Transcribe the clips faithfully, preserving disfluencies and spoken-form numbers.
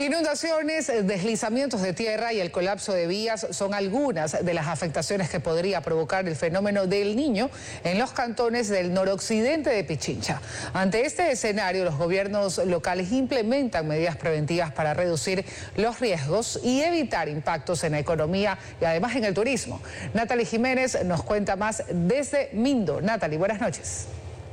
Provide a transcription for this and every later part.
Inundaciones, deslizamientos de tierra y el colapso de vías son algunas de las afectaciones que podría provocar el fenómeno del Niño en los cantones del noroccidente de Pichincha. Ante este escenario, los gobiernos locales implementan medidas preventivas para reducir los riesgos y evitar impactos en la economía y además en el turismo. Natalie Jiménez nos cuenta más desde Mindo. Natalie, buenas noches.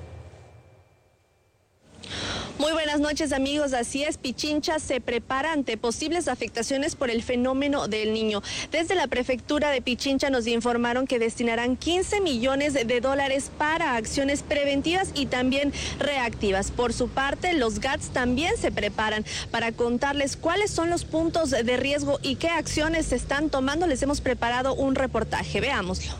Muy buenas noches, amigos. Así es, Pichincha se prepara ante posibles afectaciones por el fenómeno del Niño. Desde la prefectura de Pichincha nos informaron que destinarán quince millones de dólares para acciones preventivas y también reactivas. Por su parte, los G A T S también se preparan para contarles cuáles son los puntos de riesgo y qué acciones se están tomando. Les hemos preparado un reportaje. Veámoslo.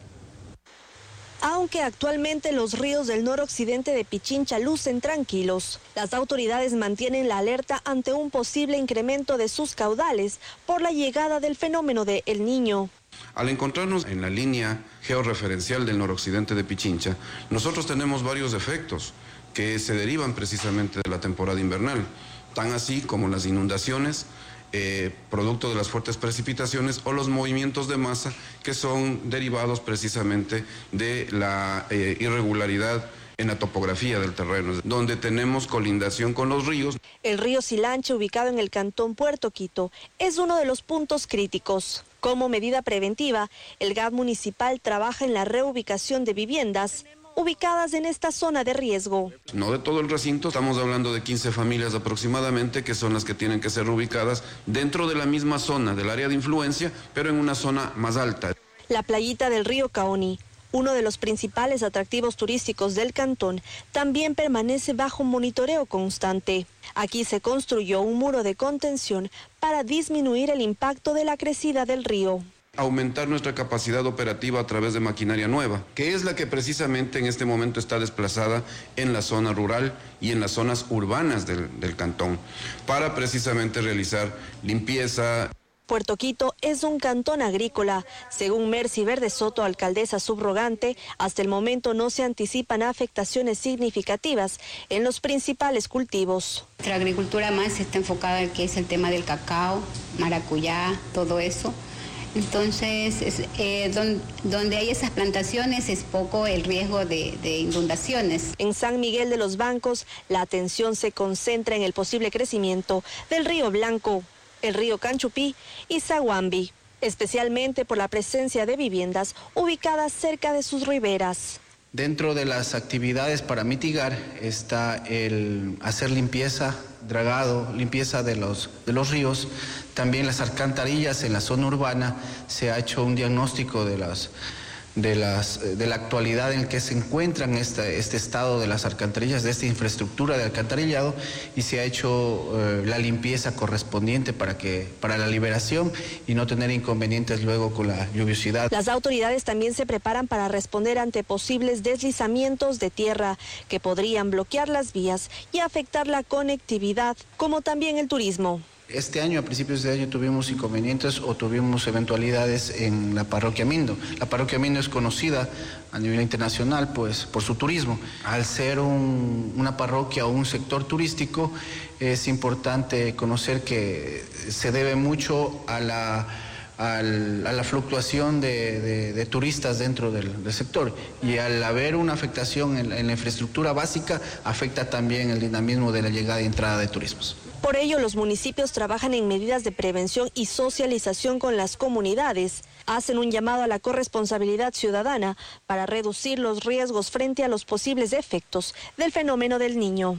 Aunque actualmente los ríos del noroccidente de Pichincha lucen tranquilos, las autoridades mantienen la alerta ante un posible incremento de sus caudales por la llegada del fenómeno de El Niño. Al encontrarnos en la línea georreferencial del noroccidente de Pichincha, nosotros tenemos varios efectos que se derivan precisamente de la temporada invernal, tan así como las inundaciones, Eh, producto de las fuertes precipitaciones o los movimientos de masa que son derivados precisamente de la eh, irregularidad en la topografía del terreno, donde tenemos colindación con los ríos. El río Silanche, ubicado en el cantón Puerto Quito, es uno de los puntos críticos. Como medida preventiva, el G A T municipal trabaja en la reubicación de viviendas ubicadas en esta zona de riesgo. No de todo el recinto, estamos hablando de quince familias aproximadamente, que son las que tienen que ser ubicadas dentro de la misma zona del área de influencia, pero en una zona más alta. La playita del río Caoni, uno de los principales atractivos turísticos del cantón, también permanece bajo monitoreo constante. Aquí se construyó un muro de contención para disminuir el impacto de la crecida del río. Aumentar nuestra capacidad operativa a través de maquinaria nueva, que es la que precisamente en este momento está desplazada en la zona rural y en las zonas urbanas del, del cantón, para precisamente realizar limpieza. Puerto Quito es un cantón agrícola. Según Mercy Verde Soto, alcaldesa subrogante, hasta el momento no se anticipan afectaciones significativas en los principales cultivos. Nuestra agricultura más está enfocada en que es el tema del cacao, maracuyá, todo eso. Entonces, es, eh, don, donde hay esas plantaciones es poco el riesgo de, de inundaciones. En San Miguel de los Bancos, la atención se concentra en el posible crecimiento del río Blanco, el río Canchupí y Zaguambi, especialmente por la presencia de viviendas ubicadas cerca de sus riberas. Dentro de las actividades para mitigar está el hacer limpieza, dragado, limpieza de los, de los ríos, también las alcantarillas en la zona urbana. Se ha hecho un diagnóstico de, las, de, las, de la actualidad en que se encuentran este, este estado de las alcantarillas, de esta infraestructura de alcantarillado, y se ha hecho eh, la limpieza correspondiente para, que, para la liberación y no tener inconvenientes luego con la lluviosidad. Las autoridades también se preparan para responder ante posibles deslizamientos de tierra que podrían bloquear las vías y afectar la conectividad, como también el turismo. Este año, a principios de año, tuvimos inconvenientes o tuvimos eventualidades en la parroquia Mindo. La parroquia Mindo es conocida a nivel internacional pues, por su turismo. Al ser un, una parroquia o un sector turístico, es importante conocer que se debe mucho a la, al, a la fluctuación de, de, de turistas dentro del, del sector. Y al haber una afectación en, en la infraestructura básica, afecta también el dinamismo de la llegada y entrada de turismos. Por ello, los municipios trabajan en medidas de prevención y socialización con las comunidades. Hacen un llamado a la corresponsabilidad ciudadana para reducir los riesgos frente a los posibles efectos del fenómeno del Niño.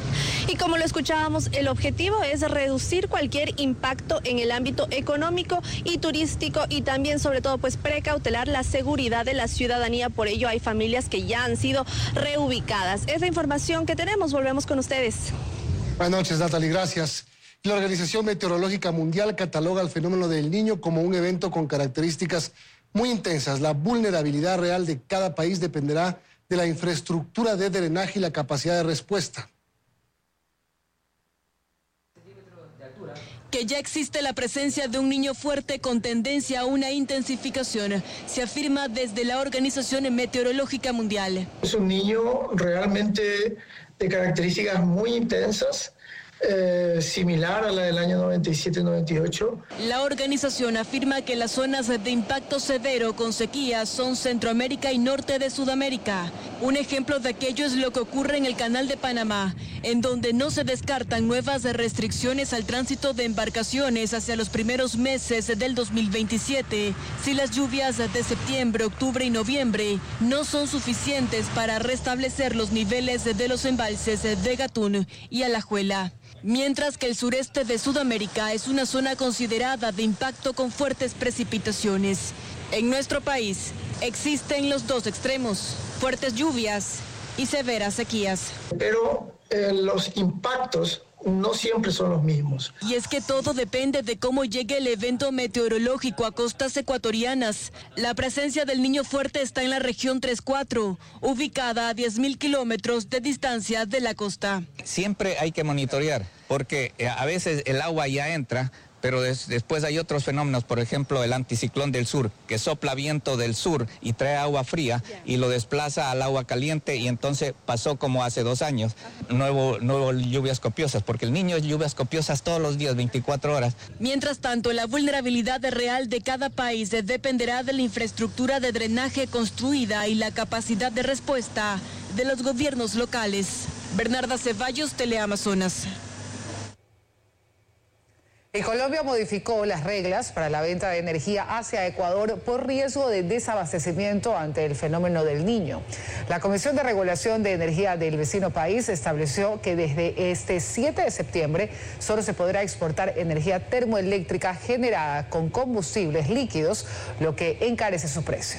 Y como lo escuchábamos, el objetivo es reducir cualquier impacto en el ámbito económico y turístico y también, sobre todo, pues precautelar la seguridad de la ciudadanía. Por ello, hay familias que ya han sido reubicadas. Es la información que tenemos. Volvemos con ustedes. Buenas noches, Natalie, gracias. La Organización Meteorológica Mundial cataloga el fenómeno del Niño como un evento con características muy intensas. La vulnerabilidad real de cada país dependerá de la infraestructura de drenaje y la capacidad de respuesta. Que ya existe la presencia de un niño fuerte con tendencia a una intensificación, se afirma desde la Organización Meteorológica Mundial. Es un niño realmente de características muy intensas, eh, similar a la del año noventa y siete noventa y ocho. La organización afirma que las zonas de impacto severo con sequías son Centroamérica y norte de Sudamérica. Un ejemplo de aquello es lo que ocurre en el Canal de Panamá, en donde no se descartan nuevas restricciones al tránsito de embarcaciones hacia los primeros meses del dos mil veintisiete, si las lluvias de septiembre, octubre y noviembre no son suficientes para restablecer los niveles de los embalses de Gatún y Alajuela. Mientras que el sureste de Sudamérica es una zona considerada de impacto con fuertes precipitaciones. En nuestro país existen los dos extremos, fuertes lluvias y severas sequías. Pero eh, los impactos no siempre son los mismos. Y es que todo depende de cómo llegue el evento meteorológico a costas ecuatorianas. La presencia del Niño Fuerte está en la región tres cuatro, ubicada a diez mil kilómetros de distancia de la costa. Siempre hay que monitorear, porque a veces el agua ya entra, pero des, después hay otros fenómenos, por ejemplo el anticiclón del sur, que sopla viento del sur y trae agua fría y lo desplaza al agua caliente, y entonces pasó como hace dos años, nuevo, nuevo lluvias copiosas, porque el Niño es lluvias copiosas todos los días, veinticuatro horas. Mientras tanto, la vulnerabilidad real de cada país dependerá de la infraestructura de drenaje construida y la capacidad de respuesta de los gobiernos locales. Bernarda Ceballos, Teleamazonas. Y Colombia modificó las reglas para la venta de energía hacia Ecuador por riesgo de desabastecimiento ante el fenómeno del Niño. La Comisión de Regulación de Energía del vecino país estableció que desde este siete de septiembre solo se podrá exportar energía termoeléctrica generada con combustibles líquidos, lo que encarece su precio.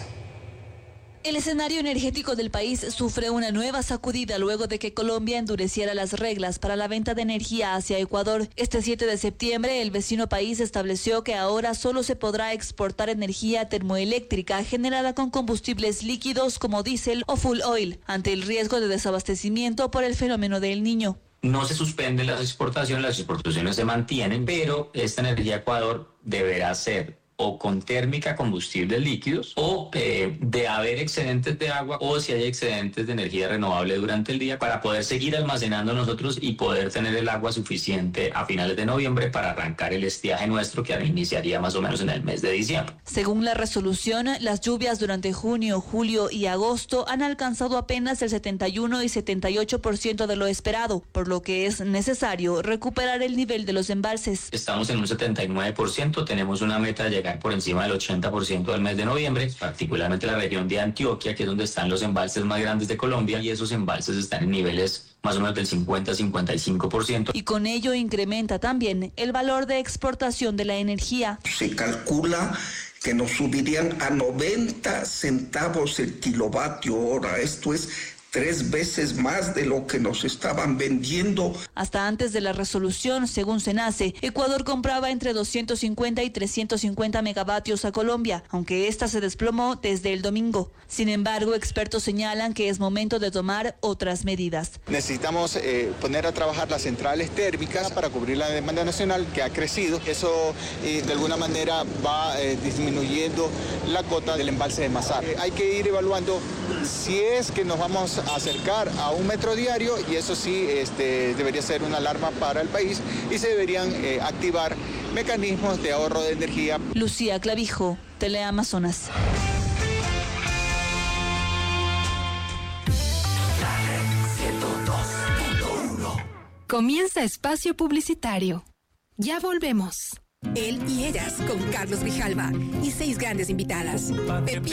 El escenario energético del país sufre una nueva sacudida luego de que Colombia endureciera las reglas para la venta de energía hacia Ecuador. Este siete de septiembre, el vecino país estableció que ahora solo se podrá exportar energía termoeléctrica generada con combustibles líquidos como diésel o fuel oil, ante el riesgo de desabastecimiento por el fenómeno del Niño. No se suspenden las exportaciones, las exportaciones se mantienen, pero esta energía a Ecuador deberá ser o con térmica combustibles líquidos, o eh, de haber excedentes de agua, o si hay excedentes de energía renovable durante el día, para poder seguir almacenando nosotros y poder tener el agua suficiente a finales de noviembre para arrancar el estiaje nuestro, que iniciaría más o menos en el mes de diciembre. Según la resolución, las lluvias durante junio, julio y agosto han alcanzado apenas el setenta y uno y setenta y ocho por ciento de lo esperado, por lo que es necesario recuperar el nivel de los embalses. Estamos en un setenta y nueve por ciento, tenemos una meta de llegar por encima del ochenta por ciento del mes de noviembre, particularmente la región de Antioquia, que es donde están los embalses más grandes de Colombia, y esos embalses están en niveles más o menos del cincuenta a cincuenta y cinco por ciento. Y con ello incrementa también el valor de exportación de la energía. Se calcula que nos subirían a noventa centavos el kilovatio hora. Esto es tres veces más de lo que nos estaban vendiendo. Hasta antes de la resolución, según SENACE, Ecuador compraba entre doscientos cincuenta y trescientos cincuenta megavatios a Colombia, aunque esta se desplomó desde el domingo. Sin embargo, expertos señalan que es momento de tomar otras medidas. Necesitamos eh, poner a trabajar las centrales térmicas para cubrir la demanda nacional que ha crecido. Eso eh, de alguna manera va eh, disminuyendo la cota del embalse de Mazar. Eh, hay que ir evaluando si es que nos vamos a acercar a un metro diario, y eso sí este, debería ser una alarma para el país, y se deberían eh, activar mecanismos de ahorro de energía. Lucía Clavijo, Teleamazonas. Comienza espacio publicitario. Ya volvemos. Él y ellas con Carlos Grijalva y seis grandes invitadas. Pepito